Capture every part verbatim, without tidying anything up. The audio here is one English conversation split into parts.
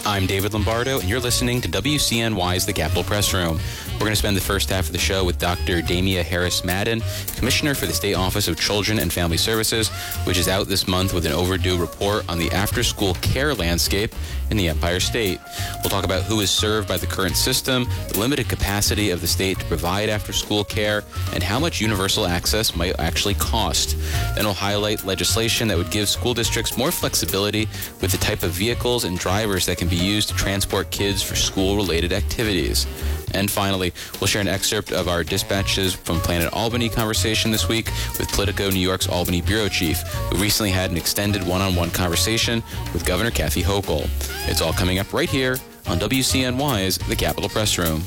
I'm David Lombardo, and you're listening to W C N Y's The Capitol Press Room. We're going to spend the first half of the show with Doctor Damia Harris-Madden, Commissioner for the State Office of Children and Family Services, which is out this month with an overdue report on the after-school care landscape in the Empire State. We'll talk about who is served by the current system, the limited capacity of the state to provide after-school care, and how much universal access might actually cost. Then we'll highlight legislation that would give school districts more flexibility with the type of vehicles and drivers that can be used to transport kids for school-related activities. And finally, we'll share an excerpt of our Dispatches from Planet Albany conversation this week with Politico New York's Albany bureau chief, who recently had an extended one-on-one conversation with Governor Kathy Hochul. It's all coming up right here on W C N Y's The Capitol Press Room.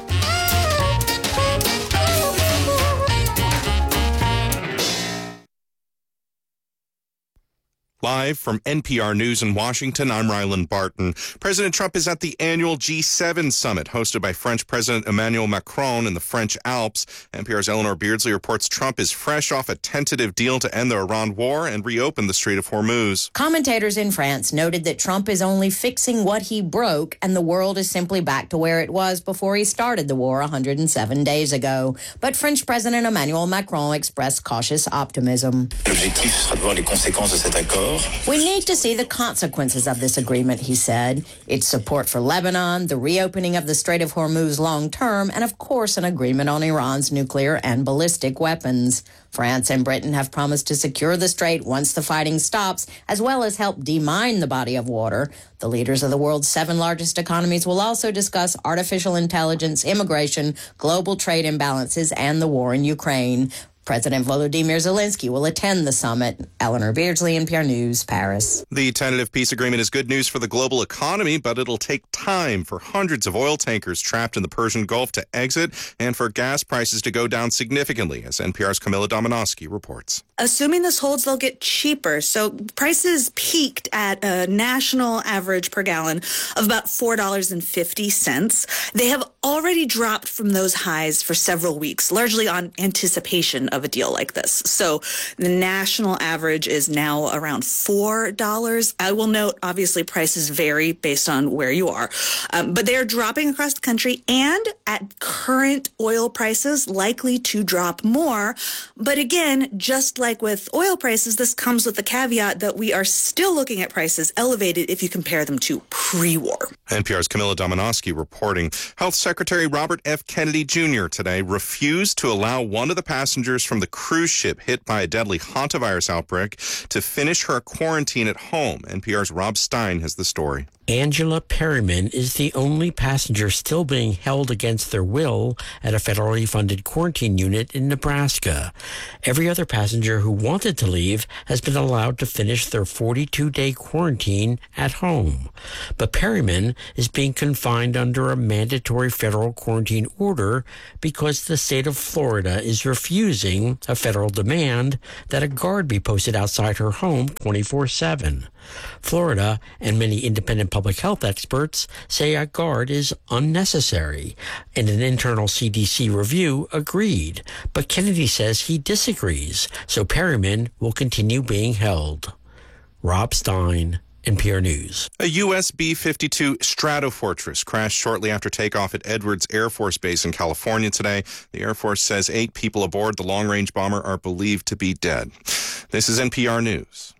Live from N P R News in Washington, I'm Ryland Barton. President Trump is at the annual G seven summit hosted by French President Emmanuel Macron in the French Alps. N P R's Eleanor Beardsley reports Trump is fresh off a tentative deal to end the Iran war and reopen the Strait of Hormuz. Commentators in France noted that Trump is only fixing what he broke, and the world is simply back to where it was before he started the war one hundred seven days ago. But French President Emmanuel Macron expressed cautious optimism. L'objectif sera de voir les conséquences de cet accord. We need to see the consequences of this agreement, he said. Its support for Lebanon, the reopening of the Strait of Hormuz long term, and of course an agreement on Iran's nuclear and ballistic weapons. France and Britain have promised to secure the strait once the fighting stops, as well as help demine the body of water. The leaders of the world's seven largest economies will also discuss artificial intelligence, immigration, global trade imbalances, and the war in Ukraine. President Volodymyr Zelensky will attend the summit. Eleanor Beardsley, N P R News, Paris. The tentative peace agreement is good news for the global economy, but it'll take time for hundreds of oil tankers trapped in the Persian Gulf to exit and for gas prices to go down significantly, as N P R's Camilla Dominowski reports. Assuming this holds, they'll get cheaper. So prices peaked at a national average per gallon of about four dollars and fifty cents. They have already dropped from those highs for several weeks, largely on anticipation of a deal like this. So the national average is now around four dollars. I will note, obviously, prices vary based on where you are, um, but they are dropping across the country and at current oil prices, likely to drop more. But again, just like with oil prices, this comes with the caveat that we are still looking at prices elevated if you compare them to pre-war. N P R's Camilla Dominowski reporting. Health Secretary Robert F. Kennedy Junior today refused to allow one of the passengers from the cruise ship hit by a deadly hantavirus outbreak to finish her quarantine at home. N P R's Rob Stein has the story. Angela Perryman is the only passenger still being held against their will at a federally funded quarantine unit in Nebraska. Every other passenger who wanted to leave has been allowed to finish their forty-two day quarantine at home. But Perryman is being confined under a mandatory federal quarantine order because the state of Florida is refusing a federal demand that a guard be posted outside her home twenty-four seven. Florida and many independent public health experts say a guard is unnecessary, and an internal C D C review agreed. But Kennedy says he disagrees, so Perryman will continue being held. Rob Stein, N P R News. A U S B fifty-two Stratofortress crashed shortly after takeoff at Edwards Air Force Base in California today. The Air Force says eight people aboard the long-range bomber are believed to be dead. This is N P R News.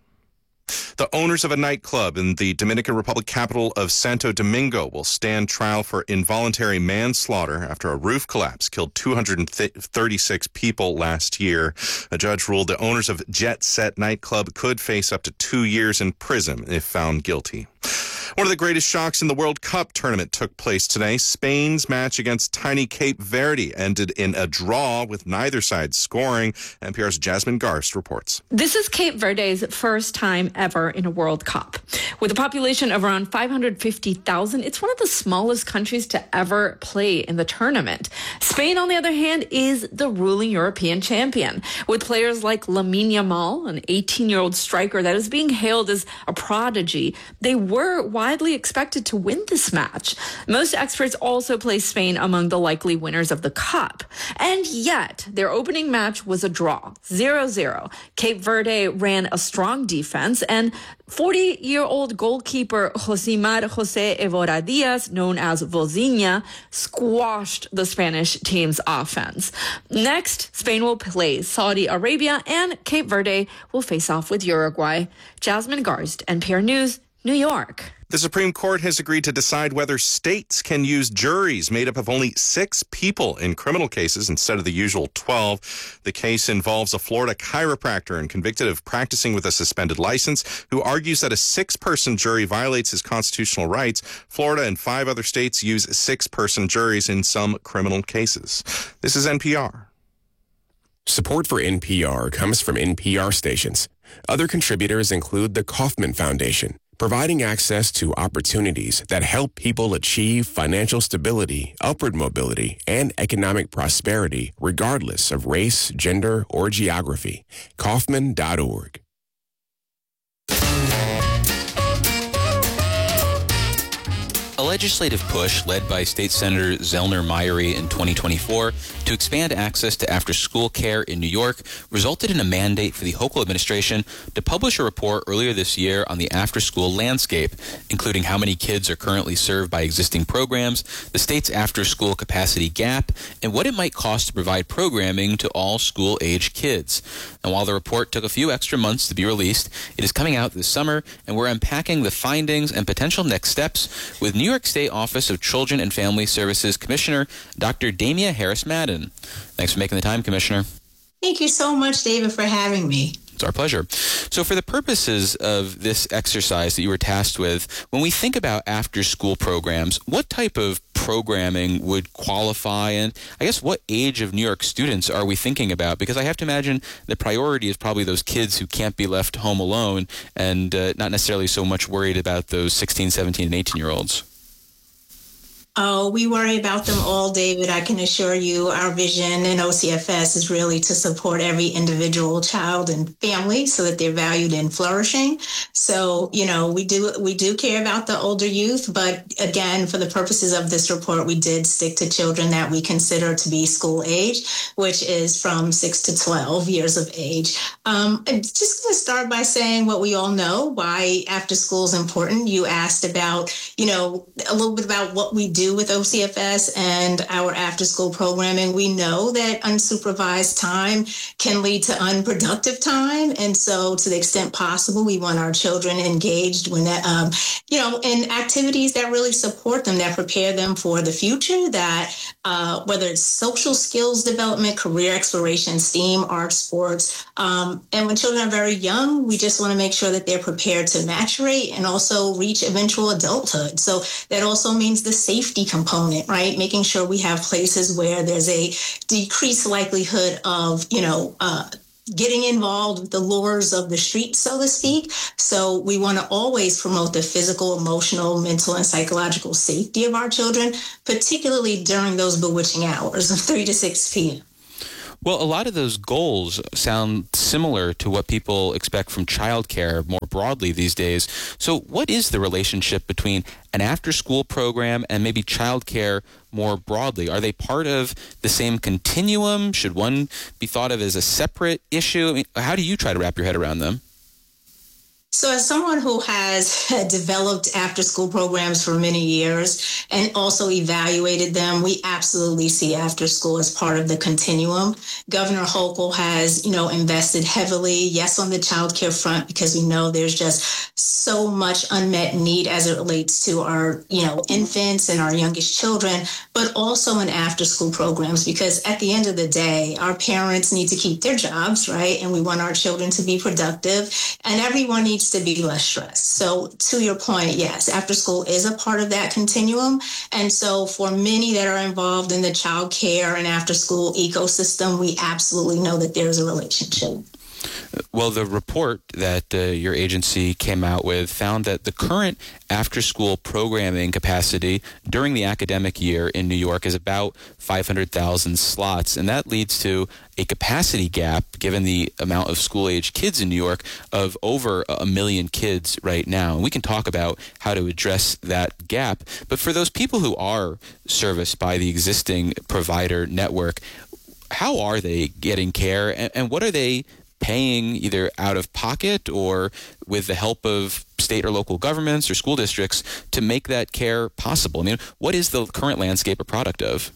The owners of a nightclub in the Dominican Republic capital of Santo Domingo will stand trial for involuntary manslaughter after a roof collapse killed two hundred thirty-six people last year. A judge ruled the owners of Jet Set nightclub could face up to two years in prison if found guilty. One of the greatest shocks in the World Cup tournament took place today. Spain's match against tiny Cape Verde ended in a draw with neither side scoring. N P R's Jasmine Garst reports. This is Cape Verde's first time ever in a World Cup. With a population of around five hundred fifty thousand, it's one of the smallest countries to ever play in the tournament. Spain, on the other hand, is the ruling European champion, with players like Lamine Yamal, an eighteen-year-old striker that is being hailed as a prodigy. They were widely widely expected to win this match. Most experts also place Spain among the likely winners of the Cup. And yet, their opening match was a draw, zero zero. Cape Verde ran a strong defense, and forty-year-old goalkeeper Josimar Jose Evora Diaz, known as Vozinha, squashed the Spanish team's offense. Next, Spain will play Saudi Arabia, and Cape Verde will face off with Uruguay. Jasmine Garst, N P R News, New York. The Supreme Court has agreed to decide whether states can use juries made up of only six people in criminal cases instead of the usual twelve. The case involves a Florida chiropractor and convicted of practicing with a suspended license who argues that a six-person jury violates his constitutional rights. Florida and five other states use six-person juries in some criminal cases. This is N P R. Support for N P R comes from N P R stations. Other contributors include the Kauffman Foundation, providing access to opportunities that help people achieve financial stability, upward mobility, and economic prosperity regardless of race, gender, or geography. Kauffman dot org. A legislative push led by State Senator Zellner Myrie in twenty twenty-four to expand access to after-school care in New York resulted in a mandate for the Hochul administration to publish a report earlier this year on the after-school landscape, including how many kids are currently served by existing programs, the state's after-school capacity gap, and what it might cost to provide programming to all school-age kids. And while the report took a few extra months to be released, it is coming out this summer, and we're unpacking the findings and potential next steps with New York State Office of Children and Family Services Commissioner Doctor Damia Harris-Madden. Thanks for making the time, Commissioner. Thank you so much, David, for having me. It's our pleasure. So for the purposes of this exercise that you were tasked with, when we think about after-school programs, what type of programming would qualify, and I guess what age of New York students are we thinking about? Because I have to imagine the priority is probably those kids who can't be left home alone and uh, not necessarily so much worried about those sixteen, seventeen, and eighteen-year-olds. Oh, we worry about them all, David. I can assure you our vision in O C F S is really to support every individual child and family so that they're valued and flourishing. So, you know, we do we do care about the older youth. But again, for the purposes of this report, we did stick to children that we consider to be school age, which is from six to twelve years of age. Um, I'm just going to start by saying what we all know, why after school is important. You asked about, you know, a little bit about what we do with O C F S and our after-school programming. We know that unsupervised time can lead to unproductive time. And so to the extent possible, we want our children engaged when, um, you know, in activities that really support them, that prepare them for the future, that uh, whether it's social skills development, career exploration, STEAM, art, sports. Um, and when children are very young, we just want to make sure that they're prepared to maturate and also reach eventual adulthood. So that also means the safety component, right? Making sure we have places where there's a decreased likelihood of, you know, uh, getting involved with the lures of the street, so to speak. So we want to always promote the physical, emotional, mental, and psychological safety of our children, particularly during those bewitching hours of three to six p.m. Well, a lot of those goals sound similar to what people expect from childcare more broadly these days. So what is the relationship between an after-school program and maybe childcare more broadly? Are they part of the same continuum? Should one be thought of as a separate issue? I mean, how do you try to wrap your head around them? So as someone who has developed after-school programs for many years and also evaluated them, we absolutely see after-school as part of the continuum. Governor Hochul has, you know, invested heavily, yes, on the child care front, because we know there's just so much unmet need as it relates to our, you know, infants and our youngest children, but also in after-school programs, because at the end of the day, our parents need to keep their jobs, right? And we want our children to be productive, and everyone needs to be less stressed. So to your point, yes, after school is a part of that continuum. And so for many that are involved in the child care and after school ecosystem, we absolutely know that there's a relationship. Well, the report that uh, your agency came out with found that the current after-school programming capacity during the academic year in New York is about five hundred thousand slots, and that leads to a capacity gap, given the amount of school-age kids in New York, of over a million kids right now. And we can talk about how to address that gap. But for those people who are serviced by the existing provider network, how are they getting care, and, and what are they paying either out of pocket or with the help of state or local governments or school districts to make that care possible? I mean, what is the current landscape a product of?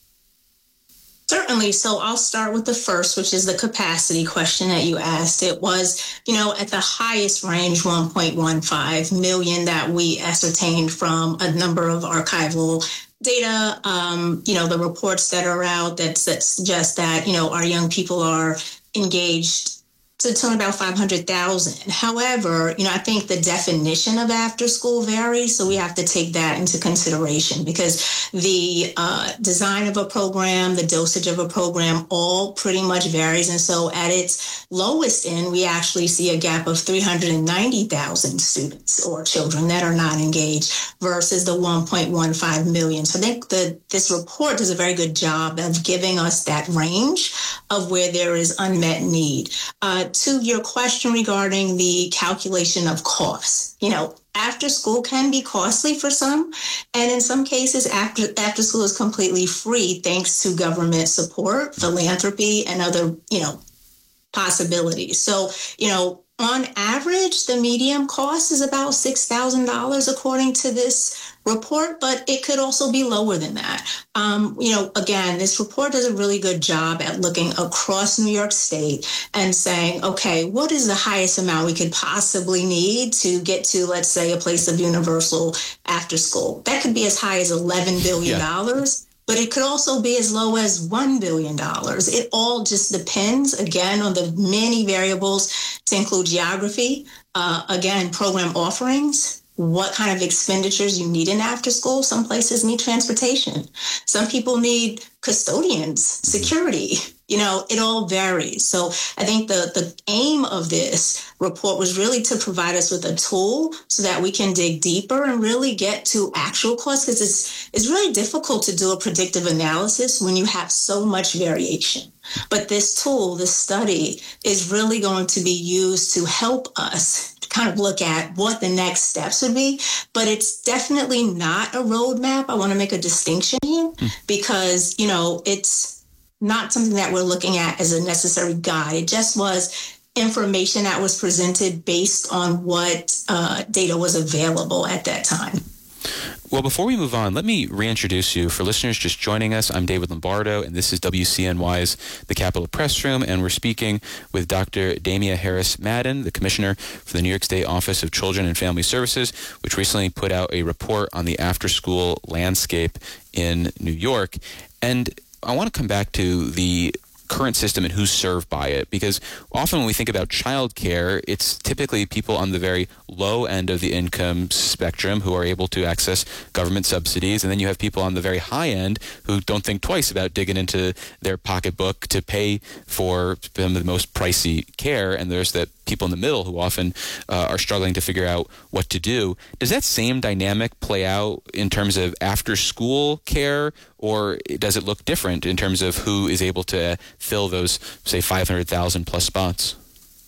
Certainly. So I'll start with the first, which is the capacity question that you asked. It was, you know, at the highest range, one point one five million that we ascertained from a number of archival data, um, you know, the reports that are out that, that suggest that, you know, our young people are engaged to tune about five hundred thousand. However, you know, I think the definition of after school varies, so we have to take that into consideration, because the uh, design of a program, the dosage of a program, all pretty much varies. And so at its lowest end, we actually see a gap of three hundred ninety thousand students or children that are not engaged versus the one point one five million. So I think the, this report does a very good job of giving us that range of where there is unmet need. Uh, to your question regarding the calculation of costs, you know, after school can be costly for some, and in some cases, after after school is completely free thanks to government support, philanthropy, and other, you know, possibilities. So, you know, on average, the median cost is about six thousand dollars according to this report, but it could also be lower than that. Um, you know, again, this report does a really good job at looking across New York State and saying, okay, what is the highest amount we could possibly need to get to, let's say, a place of universal after school? That could be as high as eleven billion dollars. Yeah. But it could also be as low as one billion dollars. It all just depends, again, on the many variables to include geography, uh, again, program offerings, what kind of expenditures you need in after school. Some places need transportation. Some people need custodians, security. You know, it all varies. So I think the, the aim of this report was really to provide us with a tool so that we can dig deeper and really get to actual costs, because it's, it's really difficult to do a predictive analysis when you have so much variation. But this tool, this study, is really going to be used to help us kind of look at what the next steps would be. But it's definitely not a roadmap. I want to make a distinction here, because, you know, it's not something that we're looking at as a necessary guide. It just was information that was presented based on what uh, data was available at that time. Well, before we move on, let me reintroduce you. For listeners just joining us, I'm David Lombardo, and this is W C N Y's The Capitol Press Room, and we're speaking with Doctor Damia Harris Madden, the Commissioner for the New York State Office of Children and Family Services, which recently put out a report on the after-school landscape in New York. And I want to come back to the current system and who's served by it, because often when we think about childcare, it's typically people on the very low end of the income spectrum who are able to access government subsidies, and then you have people on the very high end who don't think twice about digging into their pocketbook to pay for some of the most pricey care, and there's that people in the middle who often uh, are struggling to figure out what to do. Does that same dynamic play out in terms of after-school care, or does it look different in terms of who is able to fill those, say, five hundred thousand plus spots?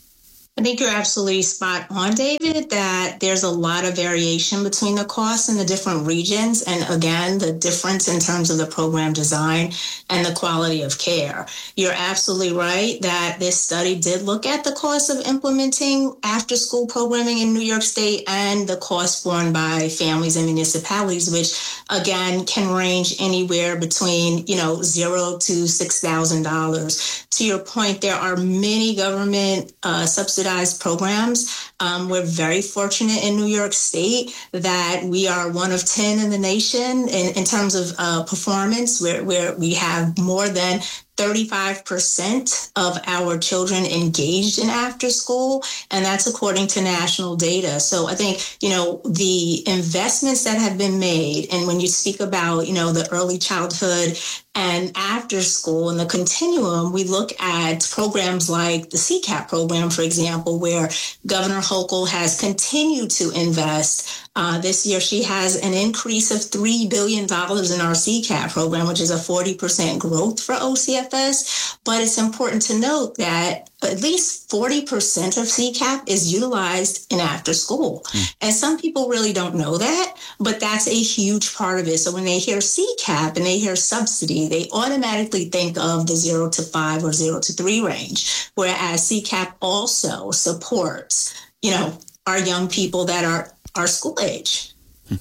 I think you're absolutely spot on, David, that there's a lot of variation between the costs in the different regions. And again, the difference in terms of the program design and the quality of care. You're absolutely right that this study did look at the cost of implementing after-school programming in New York State and the cost borne by families and municipalities, which again can range anywhere between, you know, zero to six thousand dollars. To your point, there are many government uh, subsidized programs. Um, we're very fortunate in New York State that we are one of ten in the nation in, in terms of uh, performance, where, where we have more than thirty-five percent of our children engaged in after school, and that's according to national data. So I think, you know, the investments that have been made, and when you speak about, you know, the early childhood and after school and the continuum, we look at programs like the C CAP program, for example, where Governor Hochul has continued to invest. Uh, this year, she has an increase of three billion dollars in our C CAP program, which is a forty percent growth for O C F S. But it's important to note that at least forty percent of C CAP is utilized in after school. Mm. And some people really don't know that, but that's a huge part of it. So when they hear C CAP and they hear subsidy, they automatically think of the zero to five or zero to three range, whereas C CAP also supports, you know, our young people that are our school age.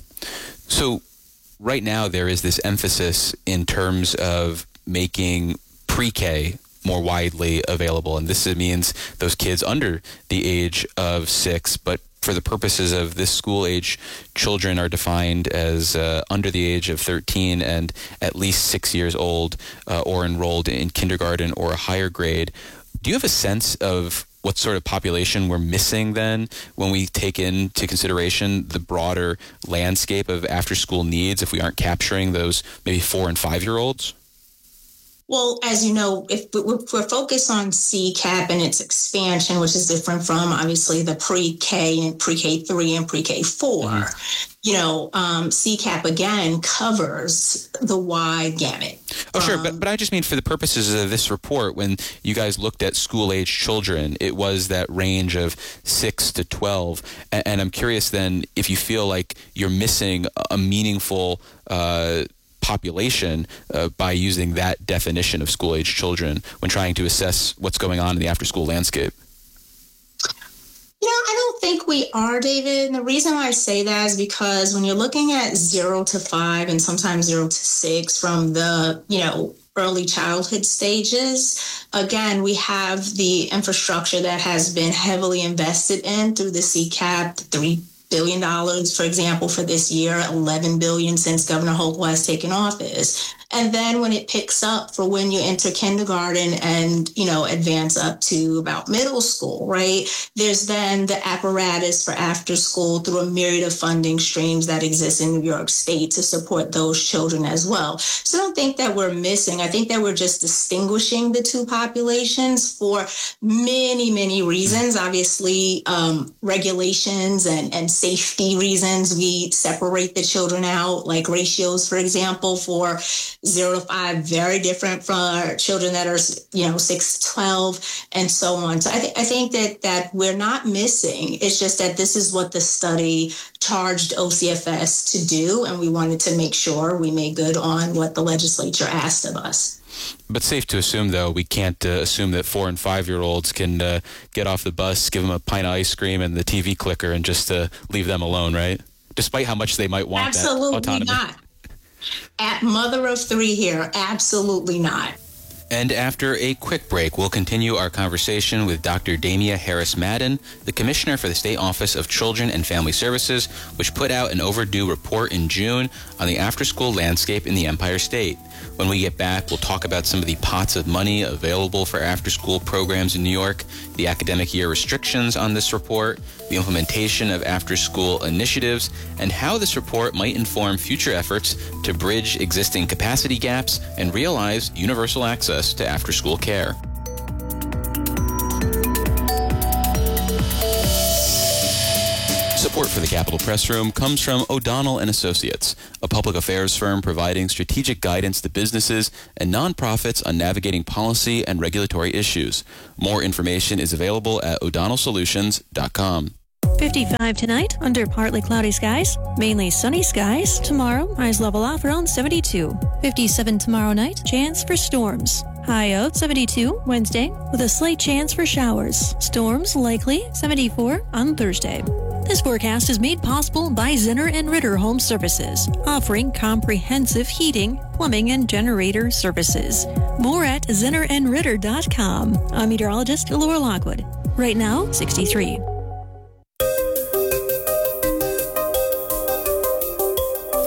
So right now there is this emphasis in terms of making pre-K more widely available. And this means those kids under the age of six, but for the purposes of this school age, children are defined as uh, under the age of thirteen and at least six years old uh, or enrolled in kindergarten or a higher grade. Do you have a sense of what sort of population we're missing then when we take into consideration the broader landscape of after-school needs if we aren't capturing those maybe four and five-year-olds? Well, as you know, if we're focused on C CAP and its expansion, which is different from obviously the pre-K and pre-K three and pre-K four, mm-hmm. you know, um, C CAP again covers the wide gamut. Oh, sure. Um, but, but I just mean for the purposes of this report, when you guys looked at school-age children, it was that range of six to twelve. And, and I'm curious then if you feel like you're missing a meaningful uh population uh, by using that definition of school-age children when trying to assess what's going on in the after-school landscape? You know, I don't think we are, David. And the reason why I say that is because when you're looking at zero to five and sometimes zero to six from the, you know, early childhood stages, again, we have the infrastructure that has been heavily invested in through the C CAP, the three billion dollars, for example, for this year, eleven billion dollars since Governor Hochul has taken office. And then when it picks up for when you enter kindergarten and, you know, advance up to about middle school, right? There's then the apparatus for after school through a myriad of funding streams that exist in New York State to support those children as well. So I don't think that we're missing. I think that we're just distinguishing the two populations for many, many reasons. Obviously, um, regulations and, and safety reasons. We separate the children out, like ratios, for example, for zero to five, very different from our children that are, you know, six to twelve and so on. So I, th- I think that that we're not missing. It's just that this is what the study charged O C F S to do, and we wanted to make sure we made good on what the legislature asked of us. But safe to assume, though, we can't uh, assume that four and five-year-olds can uh, get off the bus, give them a pint of ice cream and the T V clicker and just uh, leave them alone, right? Despite how much they might want Absolutely that autonomy. Not. At mother of three here, absolutely not. And after a quick break, we'll continue our conversation with Doctor Damia Harris Madden, the Commissioner for the State Office of Children and Family Services, which put out an overdue report in June on the after-school landscape in the Empire State. When we get back, we'll talk about some of the pots of money available for after-school programs in New York, the academic year restrictions on this report, the implementation of after-school initiatives, and how this report might inform future efforts to bridge existing capacity gaps and realize universal access to after-school care. Support for the Capitol Press Room comes from O'Donnell and Associates, a public affairs firm providing strategic guidance to businesses and nonprofits on navigating policy and regulatory issues. More information is available at o'donnell solutions dot com. fifty-five tonight, under partly cloudy skies. Mainly sunny skies. Tomorrow, highs level off around seventy-two. fifty-seven tomorrow night, chance for storms. High of seventy-two Wednesday, with a slight chance for showers. Storms likely seventy-four on Thursday. This forecast is made possible by Zinner and Ritter Home Services, offering comprehensive heating, plumbing, and generator services. More at zinner and ritter dot com. I'm meteorologist Laura Lockwood. Right now, sixty-three.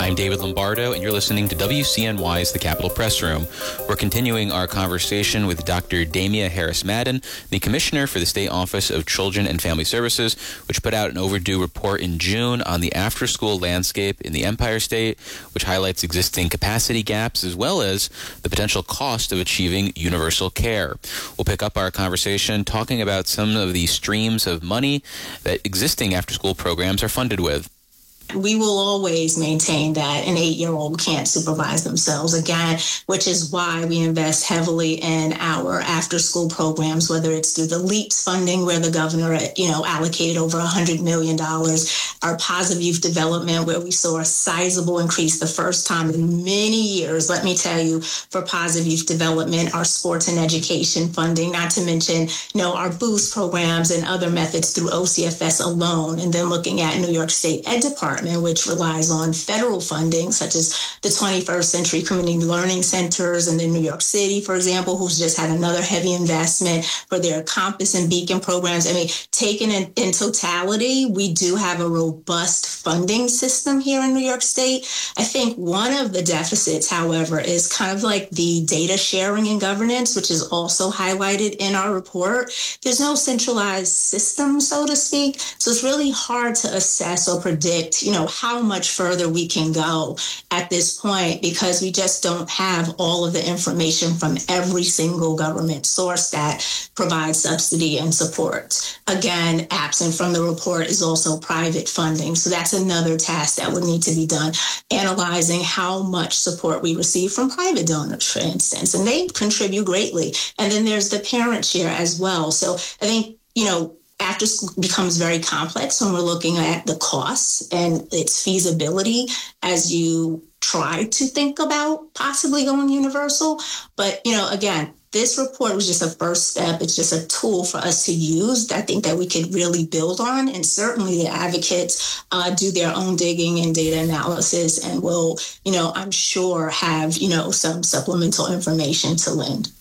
I'm David Lombardo, and you're listening to W C N Y's The Capitol Press Room. We're continuing our conversation with Doctor Damia Harris-Madden, the Commissioner for the State Office of Children and Family Services, which put out an overdue report in June on the after-school landscape in the Empire State, which highlights existing capacity gaps as well as the potential cost of achieving universal care. We'll pick up our conversation talking about some of the streams of money that existing after-school programs are funded with. We will always maintain that an eight-year-old can't supervise themselves, again, which is why we invest heavily in our after-school programs, whether it's through the LEAPS funding, where the governor, you know, allocated over one hundred million dollars, our positive youth development, where we saw a sizable increase the first time in many years, let me tell you, for positive youth development, our sports and education funding, not to mention, you know, our boost programs and other methods through O C F S alone, and then looking at New York State Ed Department, which relies on federal funding, such as the twenty-first Century Community Learning Centers, and then New York City, for example, who's just had another heavy investment for their Compass and Beacon programs. I mean, taken in, in totality, we do have a robust funding system here in New York State. I think one of the deficits, however, is kind of like the data sharing and governance, which is also highlighted in our report. There's no centralized system, so to speak, so it's really hard to assess or predict, you know, how much further we can go at this point, because we just don't have all of the information from every single government source that provides subsidy and support. Again, absent from the report is also private funding. So that's another task that would need to be done, analyzing how much support we receive from private donors, for instance, and they contribute greatly. And then there's the parent share as well. So I think, you know, after school becomes very complex when we're looking at the costs and its feasibility as you try to think about possibly going universal. But, you know, again, this report was just a first step. It's just a tool for us to use that I think that we could really build on. And certainly the advocates uh, do their own digging and data analysis and will, you know, I'm sure have, you know, some supplemental information to lend.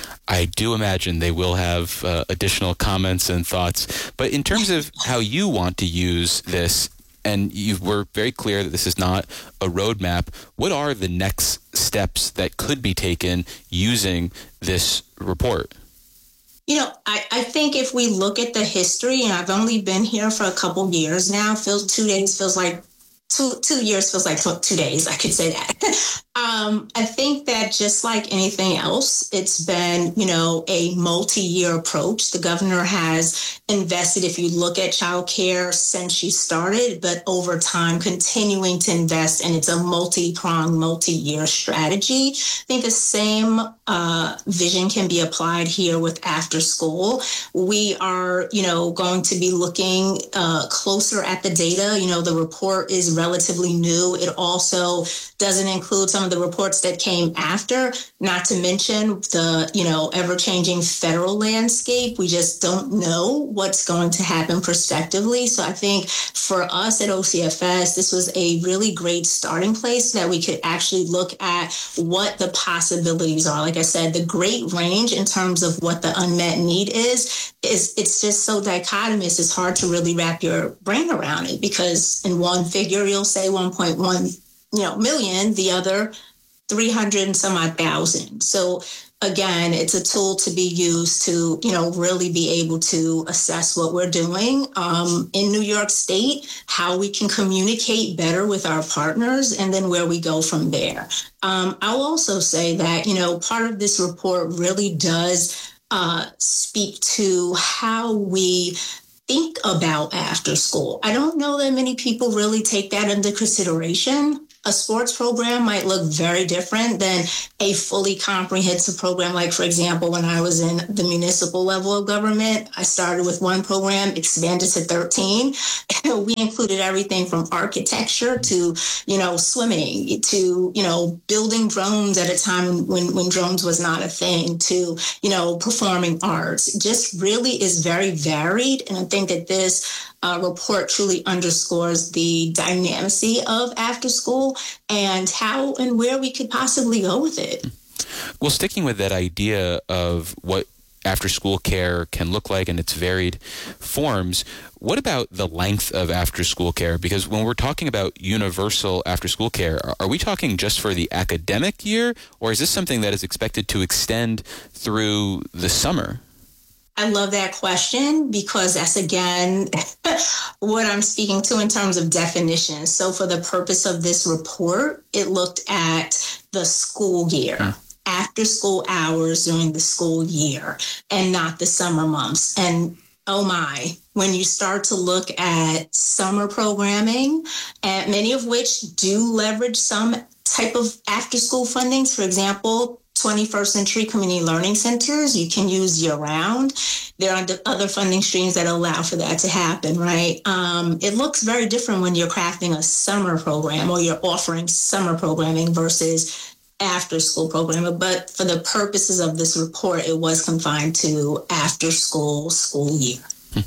I do imagine they will have uh, additional comments and thoughts. But in terms of how you want to use this, and you were very clear that this is not a roadmap, what are the next steps that could be taken using this report? You know, I, I think if we look at the history, and I've only been here for a couple years now, feels two days feels like Two two years feels like two days, I could say that. um, I think that just like anything else, it's been, you know, a multi-year approach. The governor has invested, if you look at childcare since she started, but over time continuing to invest, and it's a multi-pronged, multi-year strategy. I think the same uh, vision can be applied here with after school. We are, you know, going to be looking uh, closer at the data. You know, the report is relatively new. It also doesn't include some of the reports that came after, not to mention the, you know, ever-changing federal landscape. We just don't know what's going to happen prospectively. So I think for us at O C F S, this was a really great starting place so that we could actually look at what the possibilities are. Like I said, the great range in terms of what the unmet need is, is it's just so dichotomous. It's hard to really wrap your brain around it, because in one figure, you'll say one point one, you know, million, the other three hundred and some odd thousand. So again, it's a tool to be used to, you know, really be able to assess what we're doing um, in New York State, how we can communicate better with our partners, and then where we go from there. Um, I'll also say that, you know, part of this report really does uh, speak to how we think about after school. I don't know that many people really take that into consideration. A sports program might look very different than a fully comprehensive program. Like, for example, when I was in the municipal level of government, I started with one program, expanded to thirteen. We included everything from architecture to, you know, swimming, to, you know, building drones at a time when, when drones was not a thing, to, you know, performing arts. It just really is very varied. And I think that this Uh, report truly underscores the dynamicy of after school and how and where we could possibly go with it. Well, sticking with that idea of what after-school care can look like in its varied forms. What about the length of after-school care? Because when we're talking about universal after-school care, are we talking just for the academic year, or is this something that is expected to extend through the summer? I love that question because that's, again, what I'm speaking to in terms of definition. So for the purpose of this report, it looked at the school year. Hmm. After school hours during the school year and not the summer months. And oh my, when you start to look at summer programming, and many of which do leverage some type of after school fundings, for example, twenty-first Century Community Learning Centers, you can use year round. There are other funding streams that allow for that to happen, right? Um, it looks very different when you're crafting a summer program or you're offering summer programming versus after school programming, but for the purposes of this report, it was confined to after school school year.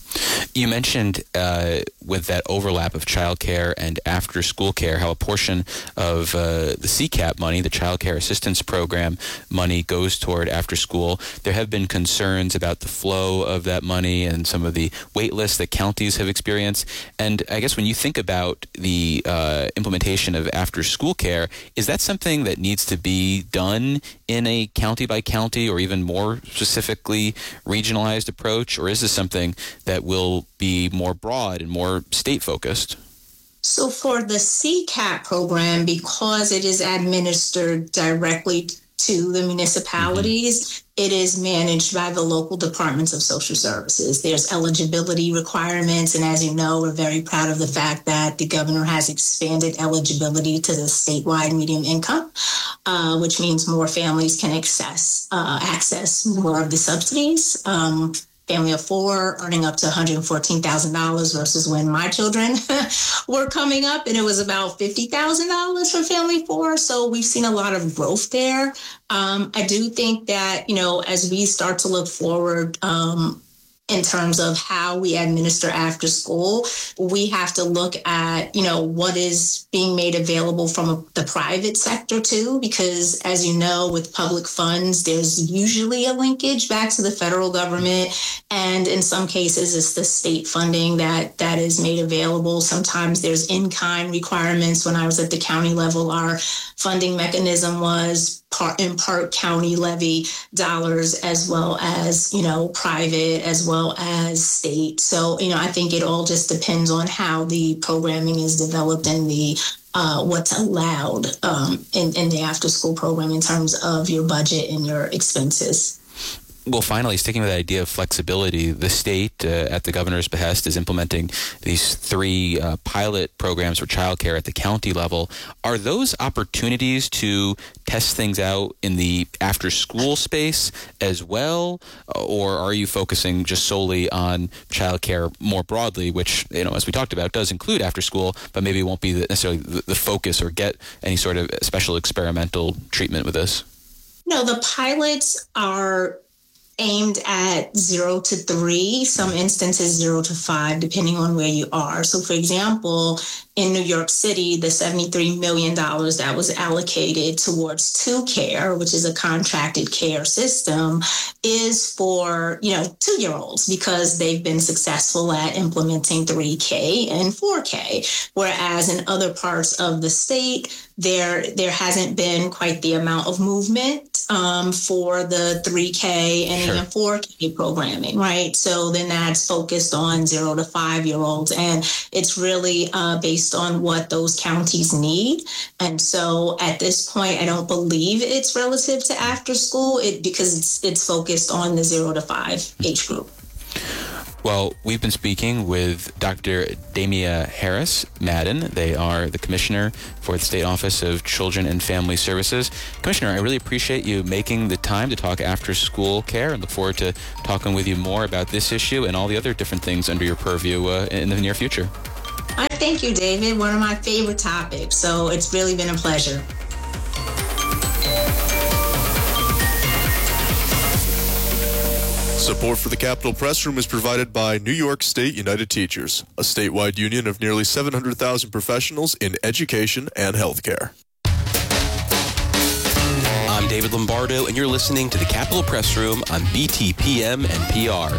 You mentioned uh, with that overlap of childcare and after-school care, how a portion of uh, the C CAP money, the Child Care Assistance Program money, goes toward after-school. There have been concerns about the flow of that money and some of the wait lists that counties have experienced. And I guess when you think about the uh, implementation of after-school care, is that something that needs to be done in a county-by-county or even more specifically regionalized approach, or is this something that will be more broad and more state-focused? So for the C CAP program, because it is administered directly to the municipalities, mm-hmm. it is managed by the local departments of social services. There's eligibility requirements, and as you know, we're very proud of the fact that the governor has expanded eligibility to the statewide median income, uh, which means more families can access uh, access more of the subsidies. Um, Family of four earning up to one hundred fourteen thousand dollars versus when my children were coming up and it was about fifty thousand dollars for family four. So we've seen a lot of growth there. Um, I do think that, you know, as we start to look forward, um, in terms of how we administer after school, we have to look at, you know, what is being made available from the private sector too, because as you know, with public funds, there's usually a linkage back to the federal government. And in some cases, it's the state funding that that is made available. Sometimes there's in-kind requirements. When I was at the county level, our funding mechanism was part in part county levy dollars as well as, you know, private as well as state. So, you know, I think it all just depends on how the programming is developed and the uh, what's allowed um, in, in the after school program in terms of your budget and your expenses. Well, finally, sticking with the idea of flexibility, the state, uh, at the governor's behest, is implementing these three uh, pilot programs for childcare at the county level. Are those opportunities to test things out in the after-school space as well, or are you focusing just solely on childcare more broadly, which, you know, as we talked about, does include after-school, but maybe won't be necessarily the, the focus or get any sort of special experimental treatment with this? No, the pilots are aimed at zero to three, some instances zero to five, depending on where you are. So, for example, in New York City, the seventy-three million dollars that was allocated towards two care, which is a contracted care system, is for, you know, two-year-olds because they've been successful at implementing three K and four K. Whereas in other parts of the state, there there hasn't been quite the amount of movement um, for the three K and sure. even four K programming, right? So then that's focused on zero to five-year-olds, and it's really uh, based on what those counties need. And so at this point, I don't believe it's relative to after school it, because it's, it's focused on the zero to five age group. Well, we've been speaking with Doctor Damia Harris Madden. They are the Commissioner for the State Office of Children and Family Services. Commissioner, I really appreciate you making the time to talk after school care and look forward to talking with you more about this issue and all the other different things under your purview uh, in the near future. I thank you, David. One of my favorite topics. So it's really been a pleasure. Support for the Capitol Press Room is provided by New York State United Teachers, a statewide union of nearly seven hundred thousand professionals in education and healthcare. I'm I'm David Lombardo, and you're listening to the Capitol Press Room on B T P M and P R.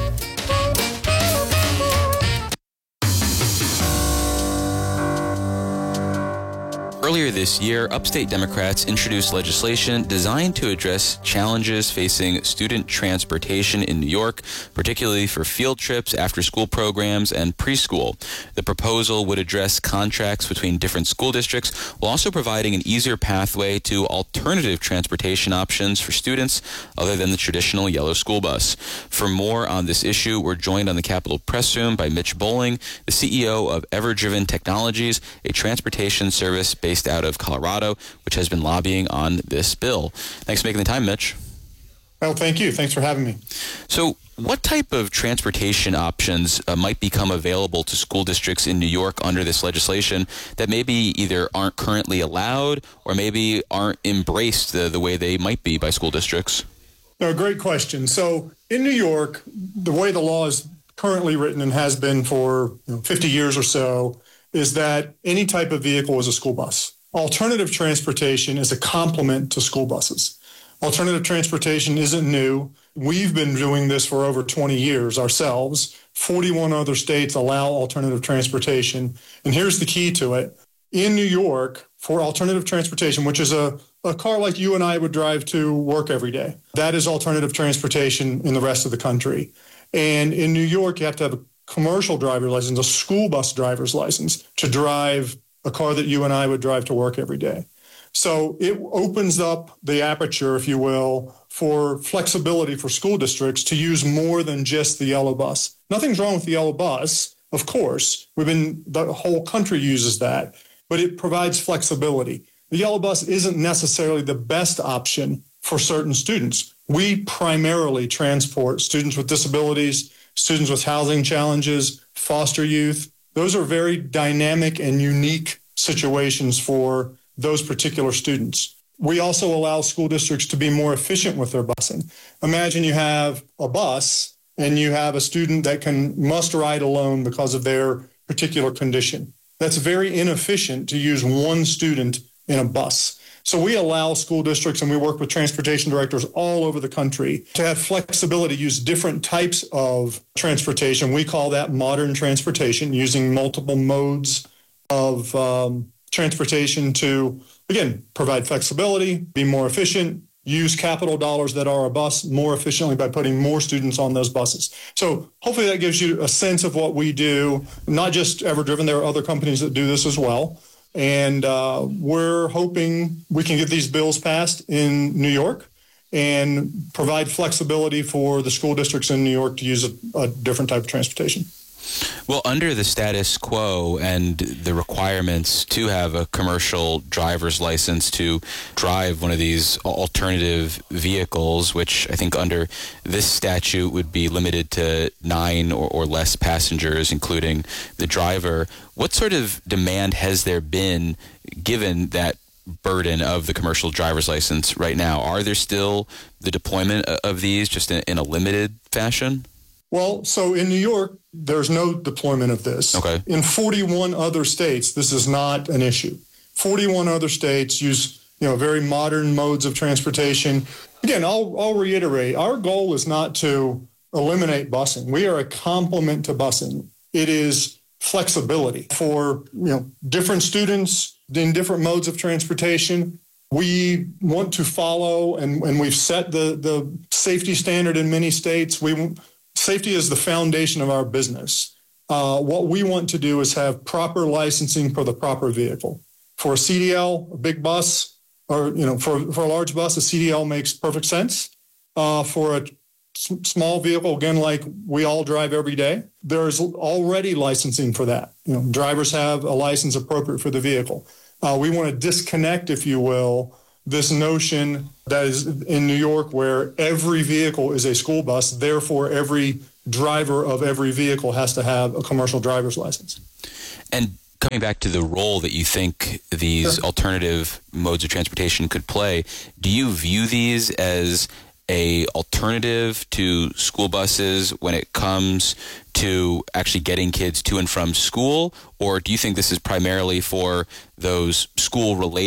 Earlier this year, upstate Democrats introduced legislation designed to address challenges facing student transportation in New York, particularly for field trips, after-school programs, and preschool. The proposal would address contracts between different school districts while also providing an easier pathway to alternative transportation options for students other than the traditional yellow school bus. For more on this issue, we're joined on the Capitol Press Room by Mitch Bowling, the C E O of Everdriven Technologies, a transportation service based out of Colorado, which has been lobbying on this bill. Thanks for making the time, Mitch. Well, thank you. Thanks for having me. So what type of transportation options uh, might become available to school districts in New York under this legislation that maybe either aren't currently allowed or maybe aren't embraced the, the way they might be by school districts? No, great question. So in New York, the way the law is currently written and has been for you know, fifty years or so is that any type of vehicle is a school bus. Alternative transportation is a complement to school buses. Alternative transportation isn't new. We've been doing this for over twenty years ourselves. forty-one other states allow alternative transportation. And here's the key to it. In New York, for alternative transportation, which is a, a car like you and I would drive to work every day, that is alternative transportation in the rest of the country. And in New York, you have to have a commercial driver's license, a school bus driver's license to drive a car that you and I would drive to work every day. So it opens up the aperture, if you will, for flexibility for school districts to use more than just the yellow bus. Nothing's wrong with the yellow bus, of course. We've been, the whole country uses that, but it provides flexibility. The yellow bus isn't necessarily the best option for certain students. We primarily transport students with disabilities, students with housing challenges, foster youth. Those are very dynamic and unique situations for those particular students. We also allow school districts to be more efficient with their busing. Imagine you have a bus and you have a student that can must ride alone because of their particular condition. That's very inefficient to use one student in a bus. So we allow school districts, and we work with transportation directors all over the country, to have flexibility, use different types of transportation. We call that modern transportation, using multiple modes of um, transportation to, again, provide flexibility, be more efficient, use capital dollars that are a bus more efficiently by putting more students on those buses. So hopefully that gives you a sense of what we do, not just Everdriven. There are other companies that do this as well. And uh, we're hoping we can get these bills passed in New York and provide flexibility for the school districts in New York to use a, a different type of transportation. Well, under the status quo and the requirements to have a commercial driver's license to drive one of these alternative vehicles, which I think under this statute would be limited to nine or, or less passengers, including the driver, what sort of demand has there been given that burden of the commercial driver's license right now? Are there still the deployment of these just in, in a limited fashion? Well, so in New York, there's no deployment of this. Okay. In forty-one other states, this is not an issue. forty-one other states use, you know, very modern modes of transportation. Again, I'll, I'll reiterate, our goal is not to eliminate busing. We are a complement to busing. It is flexibility for, you know, different students in different modes of transportation. We want to follow, and, and we've set the, the safety standard in many states. We Safety is the foundation of our business. Uh, what we want to do is have proper licensing for the proper vehicle. For a C D L, a big bus, or you know, for, for a large bus, a C D L makes perfect sense. Uh, for a s- small vehicle, again, like we all drive every day, there's already licensing for that. You know, drivers have a license appropriate for the vehicle. Uh, we want to disconnect, if you will, this notion that is in New York where every vehicle is a school bus, therefore every driver of every vehicle has to have a commercial driver's license. And coming back to the role that you think these sure. alternative modes of transportation could play, do you view these as a alternative to school buses when it comes to actually getting kids to and from school? Or do you think this is primarily for those school-related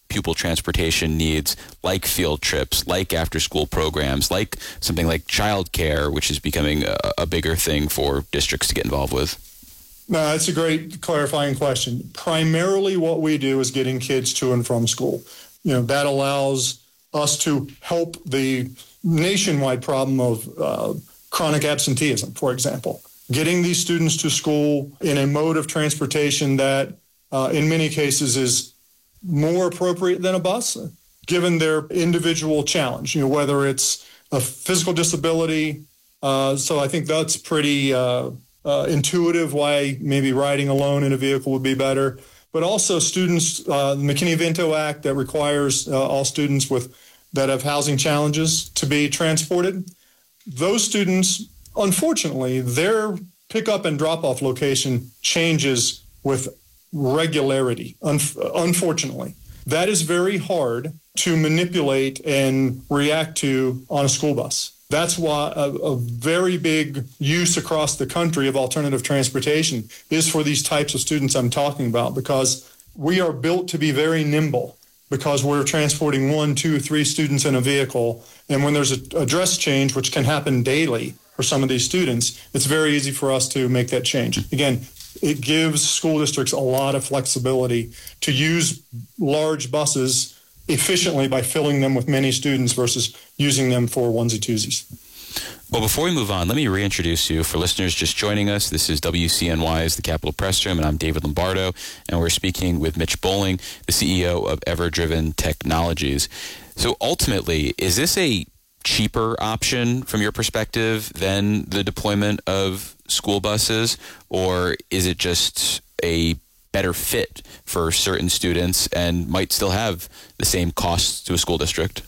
pupil transportation needs, like field trips, like after-school programs, like something like childcare, which is becoming a, a bigger thing for districts to get involved with? No, that's a great clarifying question. Primarily what we do is getting kids to and from school. You know, that allows us to help the nationwide problem of uh, chronic absenteeism, for example. Getting these students to school in a mode of transportation that uh, in many cases is more appropriate than a bus, given their individual challenge, you know, whether it's a physical disability. Uh, so I think that's pretty uh, uh, intuitive why maybe riding alone in a vehicle would be better. But also students, uh, the McKinney-Vento Act that requires uh, all students with that have housing challenges to be transported. Those students, unfortunately, their pickup and drop-off location changes with regularity, un- unfortunately. That is very hard to manipulate and react to on a school bus. That's why a, a very big use across the country of alternative transportation is for these types of students I'm talking about, because we are built to be very nimble, because we're transporting one, two, three students in a vehicle. And when there's a, a dress change, which can happen daily for some of these students, it's very easy for us to make that change. Again, it gives school districts a lot of flexibility to use large buses efficiently by filling them with many students versus using them for onesie-twosies. Well, before we move on, let me reintroduce you. For listeners just joining us, this is W C N Y's The Capitol Press Room, and I'm David Lombardo, and we're speaking with Mitch Bowling, the C E O of EverDriven Technologies. So ultimately, is this a cheaper option from your perspective than the deployment of school buses, or is it just a better fit for certain students and might still have the same costs to a school district?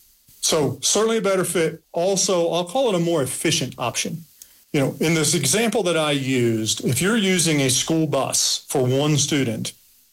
So certainly a better fit. Also, I'll call it a more efficient option. You know, in this example that I used, if you're using a school bus for one student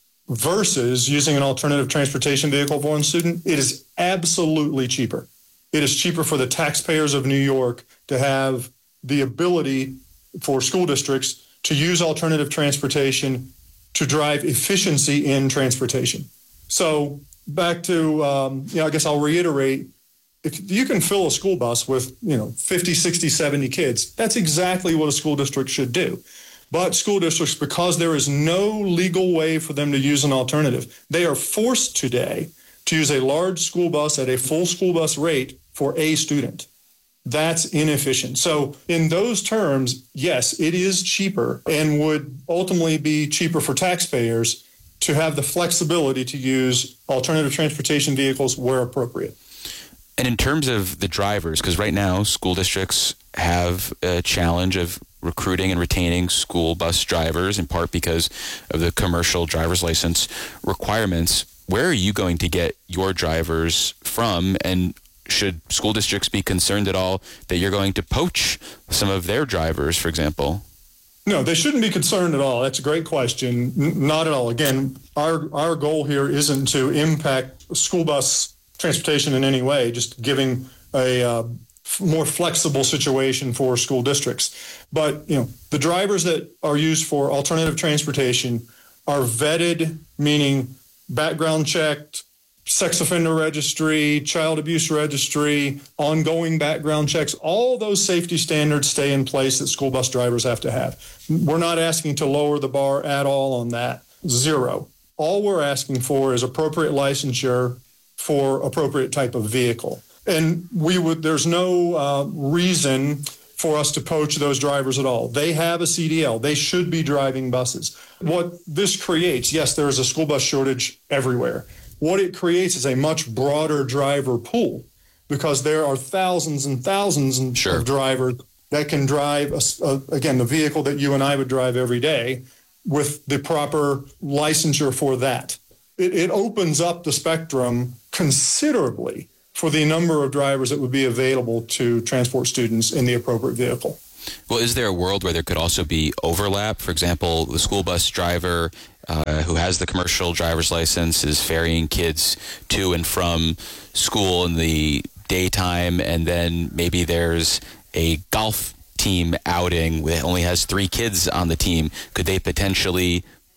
versus using an alternative transportation vehicle for one student, it is absolutely cheaper. It is cheaper for the taxpayers of New York to have the ability for school districts to use alternative transportation to drive efficiency in transportation. So back to, um, you know, I guess I'll reiterate, if you can fill a school bus with, you know, fifty, sixty, seventy kids, that's exactly what a school district should do. But school districts, because there is no legal way for them to use an alternative, they are forced today to use a large school bus at a full school bus rate for a student. That's inefficient. So in those terms, yes, it is cheaper and would ultimately be cheaper for taxpayers to have the flexibility to use alternative transportation vehicles where appropriate. And in terms of the drivers, because right now school districts have a challenge of recruiting and retaining school bus drivers, in part because of the commercial driver's license requirements. Where are you going to get your drivers from? And should school districts be concerned at all that you're going to poach some of their drivers, for example? No, they shouldn't be concerned at all. That's a great question. N- not at all. Again, our, our goal here isn't to impact school bus transportation in any way, just giving a uh, f- more flexible situation for school districts. But, you know, the drivers that are used for alternative transportation are vetted, meaning background checked, sex offender registry, child abuse registry, ongoing background checks. All those safety standards stay in place that school bus drivers have to have. We're not asking to lower the bar at all on that. Zero. All we're asking for is appropriate licensure for appropriate type of vehicle. And we would, there's no uh, reason for us to poach those drivers at all. They have a C D L. They should be driving buses. What this creates, yes, there is a school bus shortage everywhere. What it creates is a much broader driver pool, because there are thousands and thousands sure. of drivers that can drive, a, a, again, the vehicle that you and I would drive every day with the proper licensure for that. It, it opens up the spectrum considerably for the number of drivers that would be available to transport students in the appropriate vehicle. Well, is there a world where there could also be overlap? For example, the school bus driver uh, who has the commercial driver's license is ferrying kids to and from school in the daytime, and then maybe there's a golf team outing that only has three kids on the team. Could they potentially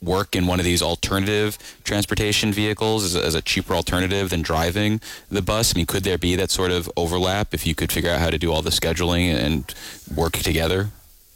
work in one of these alternative transportation vehicles as a, as a cheaper alternative than driving the bus? I mean, could there be that sort of overlap if you could figure out how to do all the scheduling and work together?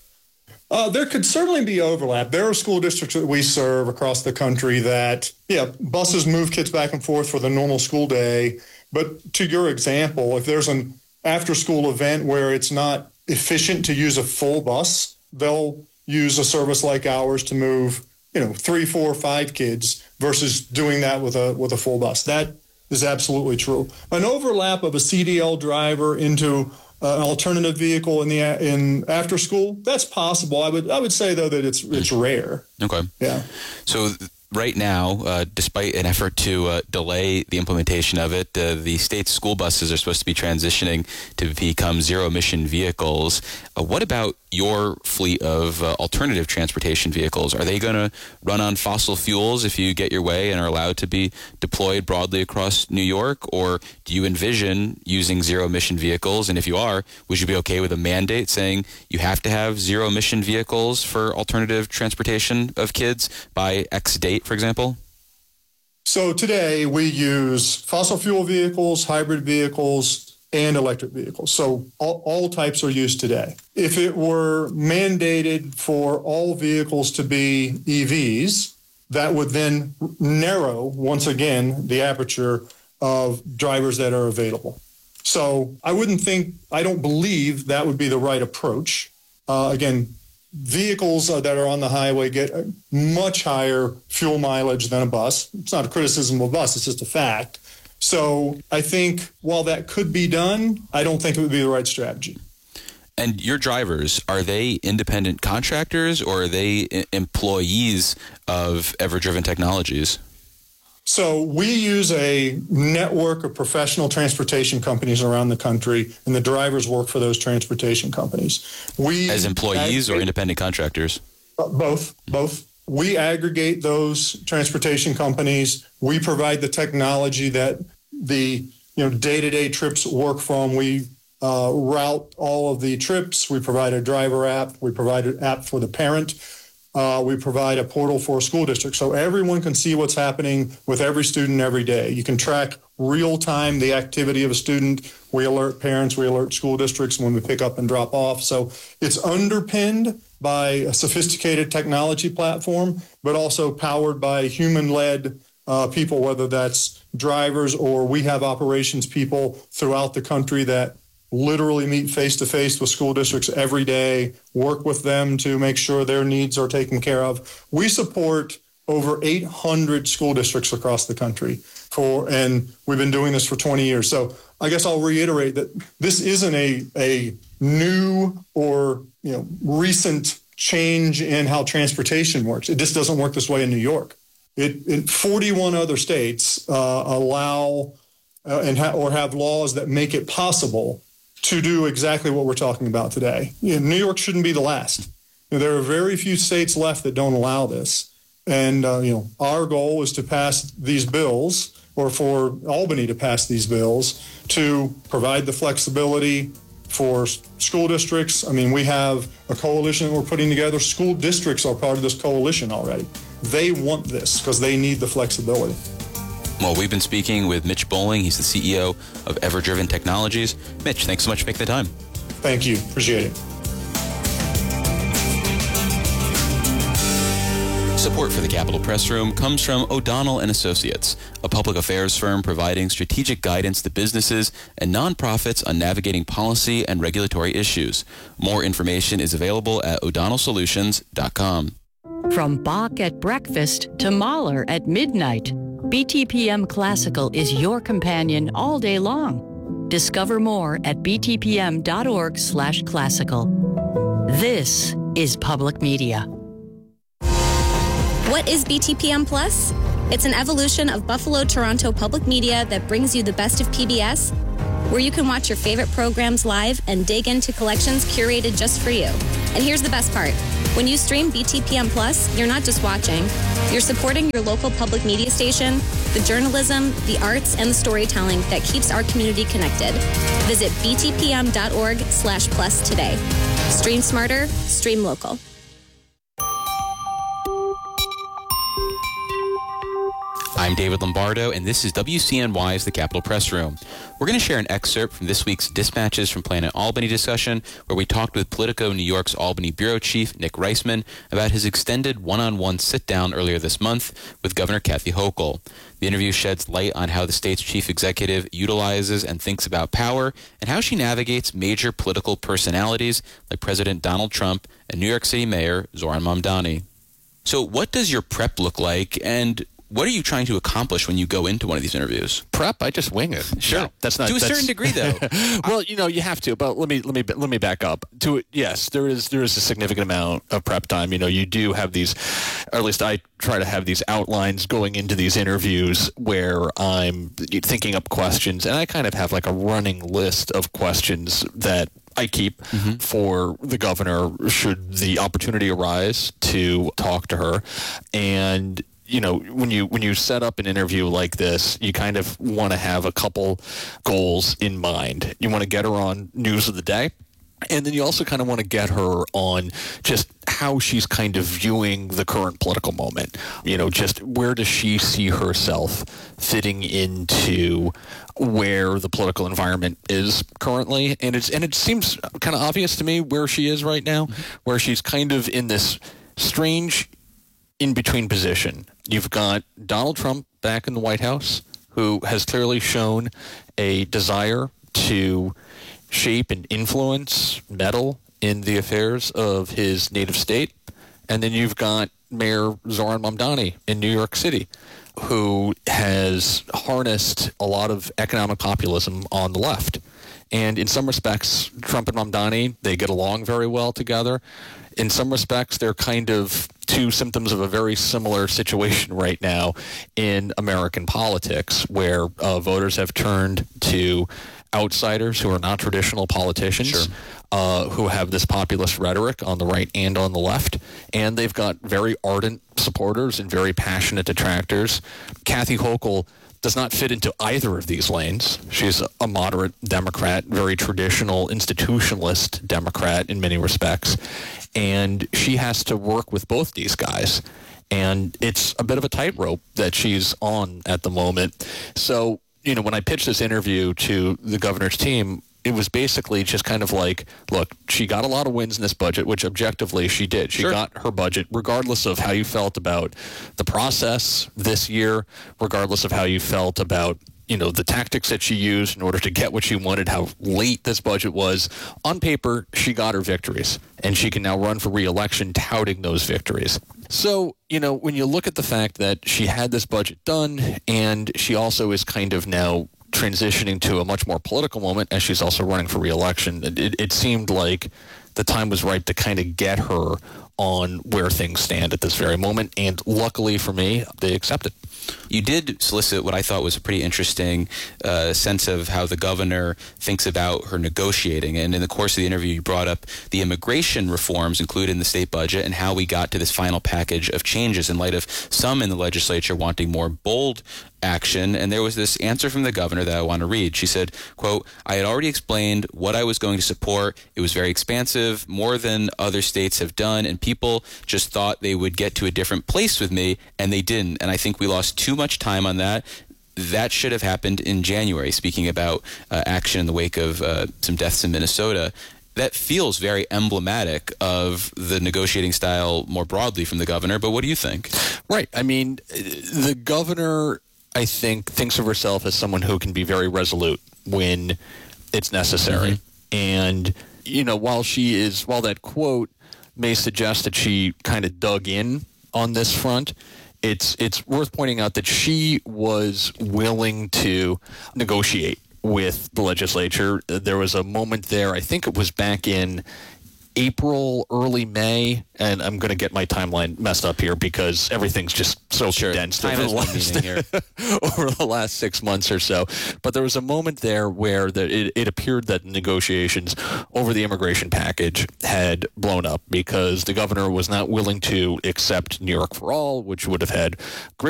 Uh, there could certainly be overlap. There are school districts that we serve across the country that, yeah, buses move kids back and forth for the normal school day. But to your example, if there's an after-school event where it's not efficient to use a full bus, they'll use a service like ours to move, you know, three, four, five kids versus doing that with a with a full bus. That is absolutely true. An overlap of a C D L driver into Uh, an alternative vehicle in the in after school, that's possible. I would I would say though that it's it's rare. Okay. Yeah. So right now, uh, despite an effort to uh, delay the implementation of it, uh, the state's school buses are supposed to be transitioning to become zero-emission vehicles. Uh, what about your fleet of uh, alternative transportation vehicles? Are they going to run on fossil fuels if you get your way and are allowed to be deployed broadly across New York? Or do you envision using zero-emission vehicles? And if you are, would you be okay with a mandate saying you have to have zero-emission vehicles for alternative transportation of kids by X date, for example? So today we use fossil fuel vehicles, hybrid vehicles, and electric vehicles. So all, all types are used today. If it were mandated for all vehicles to be E Vs, that would then narrow, once again, the aperture of drivers that are available. So I wouldn't think, I don't believe that would be the right approach. Uh, again, vehicles uh, that are on the highway get a much higher fuel mileage than a bus. It's not a criticism of a bus, it's just a fact. So I think while that could be done, I don't think it would be the right strategy. And your drivers, are they independent contractors or are they I- employees of EverDriven Technologies? So we use a network of professional transportation companies around the country, and the drivers work for those transportation companies. We As employees or independent contractors? Both, both. We aggregate those transportation companies. We provide the technology that the you know day-to-day trips work from. We uh, route all of the trips. We provide a driver app. We provide an app for the parent. Uh, we provide a portal for a school district. So everyone can see what's happening with every student every day. You can track real-time the activity of a student. We alert parents. We alert school districts when we pick up and drop off. So it's underpinned by a sophisticated technology platform, but also powered by human-led uh, people, whether that's drivers or we have operations people throughout the country that literally meet face-to-face with school districts every day, work with them to make sure their needs are taken care of. We support over eight hundred school districts across the country, for, and we've been doing this for twenty years. So I guess I'll reiterate that this isn't a, a new or you know recent change in how transportation works. It just doesn't work this way in New York. It, in forty-one other states uh, allow uh, and ha- or have laws that make it possible to do exactly what we're talking about today. You know, New York shouldn't be the last. You know, there are very few states left that don't allow this. And, uh, you know, our goal is to pass these bills, or for Albany to pass these bills, to provide the flexibility for school districts. I mean, we have a coalition that we're putting together. School districts are part of this coalition already. They want this because they need the flexibility. Well, we've been speaking with Mitch Bowling. He's the C E O of EverDriven Technologies. Mitch, thanks so much for making the time. Thank you. Appreciate it. Support for the Capitol Press Room comes from O'Donnell and Associates, a public affairs firm providing strategic guidance to businesses and nonprofits on navigating policy and regulatory issues. More information is available at o'donnell solutions dot com. From Bach at breakfast to Mahler at midnight, B T P M Classical is your companion all day long. Discover more at b t p m dot org slash classical. This is public media. What is B T P M Plus? It's an evolution of Buffalo Toronto Public Media that brings you the best of P B S, where you can watch your favorite programs live and dig into collections curated just for you. And here's the best part. When you stream B T P M Plus, you're not just watching. You're supporting your local public media station, the journalism, the arts, and the storytelling that keeps our community connected. Visit b t p m dot org slash plus today. Stream smarter, stream local. I'm David Lombardo, and this is W C N Y's The Capitol Press Room. We're going to share an excerpt from this week's Dispatches from Planet Albany discussion, where we talked with Politico New York's Albany bureau chief, Nick Reisman, about his extended one-on-one sit-down earlier this month with Governor Kathy Hochul. The interview sheds light on how the state's chief executive utilizes and thinks about power, and how she navigates major political personalities like President Donald Trump and New York City Mayor Zohran Mamdani. So what does your prep look like, and what are you trying to accomplish when you go into one of these interviews? Prep, I just wing it. Sure, no, that's not to a that's, certain degree, though. Well, you know, you have to. But let me let me let me back up. To it, yes, there is there is a significant amount of prep time. You know, you do have these, or at least I try to have these outlines going into these interviews where I'm thinking up questions, and I kind of have like a running list of questions that I keep mm-hmm. for the governor should the opportunity arise to talk to her. And you know, when you when you set up an interview like this, you kind of want to have a couple goals in mind. You want to get her on news of the day, and then you also kind of want to get her on just how she's kind of viewing the current political moment. You know, just where does she see herself fitting into where the political environment is currently? And it's and it seems kind of obvious to me where she is right now, mm-hmm. where she's kind of in this strange in-between position. You've got Donald Trump back in the White House, who has clearly shown a desire to shape and influence, meddle in the affairs of his native state. And then you've got Mayor Zohran Mamdani in New York City, who has harnessed a lot of economic populism on the left. And in some respects, Trump and Mamdani, they get along very well together. In some respects, they're kind of two symptoms of a very similar situation right now in American politics, where uh, voters have turned to outsiders who are not traditional politicians, sure. uh, who have this populist rhetoric on the right and on the left, and they've got very ardent supporters and very passionate detractors. Kathy Hochul does not fit into either of these lanes. She's a moderate Democrat, very traditional institutionalist Democrat in many respects, and she has to work with both these guys. And it's a bit of a tightrope that she's on at the moment. So, you know, when I pitched this interview to the governor's team, it was basically just kind of like, look, she got a lot of wins in this budget, which objectively she did. She sure. got her budget, regardless of how you felt about the process this year, regardless of how you felt about, you know, the tactics that she used in order to get what she wanted, how late this budget was. On paper, she got her victories, and she can now run for re-election touting those victories. So, you know, when you look at the fact that she had this budget done, and she also is kind of now transitioning to a much more political moment as she's also running for re-election, it, it seemed like the time was right to kind of get her on where things stand at this very moment. And luckily for me, they accepted. You did solicit what I thought was a pretty interesting uh, sense of how the governor thinks about her negotiating. And in the course of the interview, you brought up the immigration reforms included in the state budget and how we got to this final package of changes in light of some in the legislature wanting more bold action. And there was this answer from the governor that I want to read. She said, quote, "I had already explained what I was going to support. It was very expansive, more than other states have done, and people just thought they would get to a different place with me, and they didn't. And I think we lost too much time on that. That should have happened in January," speaking about uh, action in the wake of uh, some deaths in Minnesota. That feels very emblematic of the negotiating style more broadly from the governor. But what do you think? Right. I mean, the governor, I think, thinks of herself as someone who can be very resolute when it's necessary. Mm-hmm. And, you know, while she is, while that quote may suggest that she kind of dug in on this front, it's it's worth pointing out that she was willing to negotiate with the legislature. There was a moment there, I think it was back in April, early May, and I'm going to get my timeline messed up here because everything's just so sure. condensed over the, last, here. over the last six months or so. But there was a moment there where the, it, it appeared that negotiations over the immigration package had blown up because the governor was not willing to accept New York for All, which would have had great